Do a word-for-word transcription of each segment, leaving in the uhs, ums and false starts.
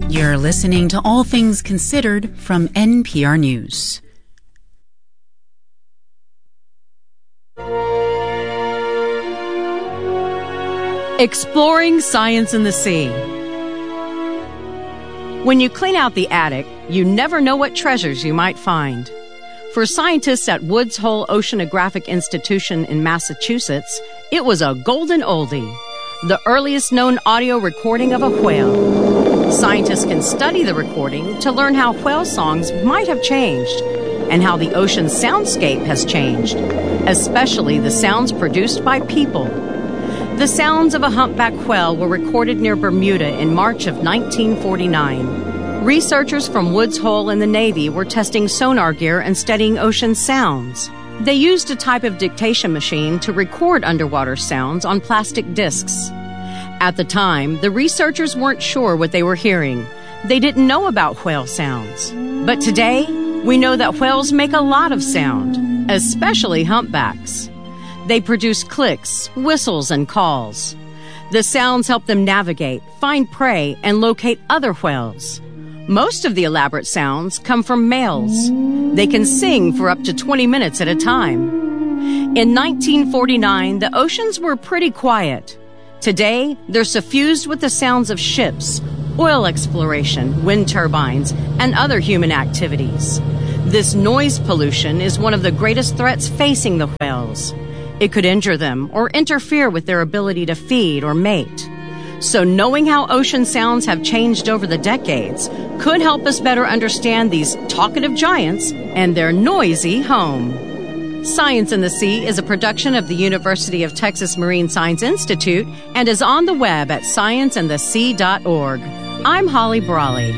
You're listening to All Things Considered from N P R News. Exploring science in the sea. When you clean out the attic, you never know what treasures you might find. For scientists at Woods Hole Oceanographic Institution in Massachusetts, it was a golden oldie, the earliest known audio recording of a whale. Scientists can study the recording to learn how whale songs might have changed and how the ocean's soundscape has changed, especially the sounds produced by people. The sounds of a humpback whale were recorded near Bermuda in March of nineteen forty-nine. Researchers from Woods Hole and the Navy were testing sonar gear and studying ocean sounds. They used a type of dictation machine to record underwater sounds on plastic discs. At the time, the researchers weren't sure what they were hearing. They didn't know about whale sounds. But today, we know that whales make a lot of sound, especially humpbacks. They produce clicks, whistles, and calls. The sounds help them navigate, find prey, and locate other whales. Most of the elaborate sounds come from males. They can sing for up to twenty minutes at a time. In nineteen forty-nine, the oceans were pretty quiet. Today, they're suffused with the sounds of ships, oil exploration, wind turbines, and other human activities. This noise pollution is one of the greatest threats facing the whales. It could injure them or interfere with their ability to feed or mate. So knowing how ocean sounds have changed over the decades could help us better understand these talkative giants and their noisy home. Science in the Sea is a production of the University of Texas Marine Science Institute and is on the web at science in the sea dot org. I'm Holly Brawley.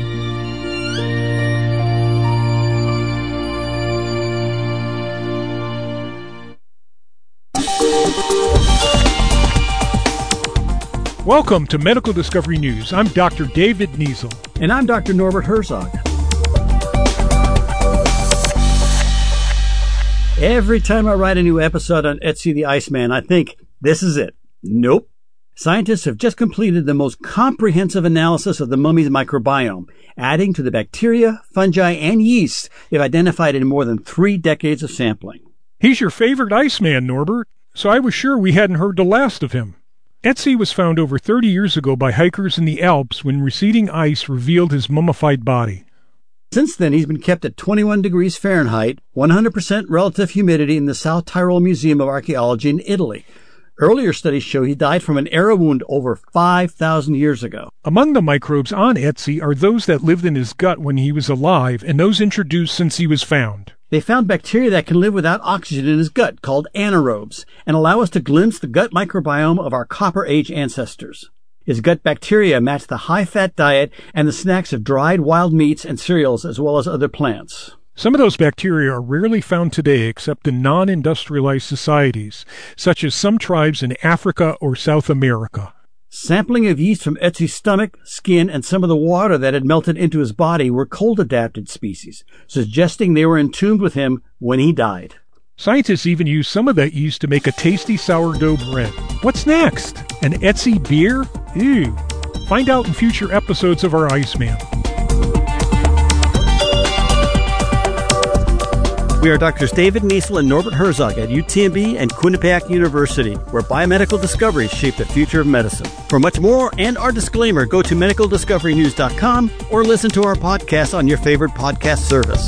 Welcome to Medical Discovery News. I'm Doctor David Niesel. And I'm Doctor Norbert Herzog. Every time I write a new episode on Ötzi the Iceman, I think, this is it. Nope. Scientists have just completed the most comprehensive analysis of the mummy's microbiome, adding to the bacteria, fungi, and yeast they've identified in more than three decades of sampling. He's your favorite Iceman, Norbert, so I was sure we hadn't heard the last of him. Ötzi was found over thirty years ago by hikers in the Alps when receding ice revealed his mummified body. Since then, he's been kept at twenty-one degrees Fahrenheit, one hundred percent relative humidity in the South Tyrol Museum of Archaeology in Italy. Earlier studies show he died from an arrow wound over five thousand years ago. Among the microbes on Ötzi are those that lived in his gut when he was alive and those introduced since he was found. They found bacteria that can live without oxygen in his gut, called anaerobes, and allow us to glimpse the gut microbiome of our Copper Age ancestors. His gut bacteria match the high-fat diet and the snacks of dried wild meats and cereals, as well as other plants. Some of those bacteria are rarely found today except in non-industrialized societies, such as some tribes in Africa or South America. Sampling of yeast from Ötzi's stomach, skin, and some of the water that had melted into his body were cold-adapted species, suggesting they were entombed with him when he died. Scientists even use some of that yeast to make a tasty sourdough bread. What's next? An Ötzi beer? Ew. Find out in future episodes of our Iceman. We are Doctors David Niesel and Norbert Herzog at U T M B and Quinnipiac University, where biomedical discoveries shape the future of medicine. For much more and our disclaimer, go to medical discovery news dot com or listen to our podcast on your favorite podcast service.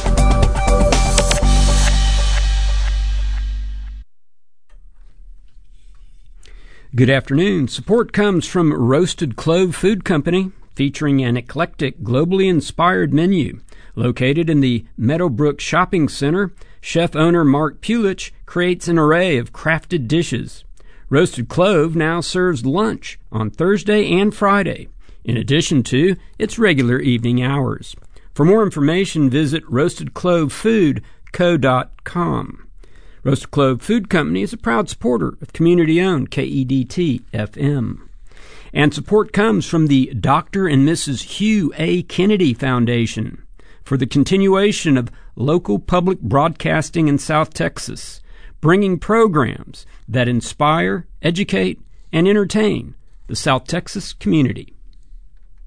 Good afternoon. Support comes from Roasted Clove Food Company, featuring an eclectic, globally inspired menu. Located in the Meadowbrook Shopping Center, chef-owner Mark Pulich creates an array of crafted dishes. Roasted Clove now serves lunch on Thursday and Friday, in addition to its regular evening hours. For more information, visit roasted clove food co dot com. Roasted Clove Food Company is a proud supporter of community-owned K E D T F M. And support comes from the Doctor and Missus Hugh A. Kennedy Foundation for the continuation of local public broadcasting in South Texas, bringing programs that inspire, educate, and entertain the South Texas community.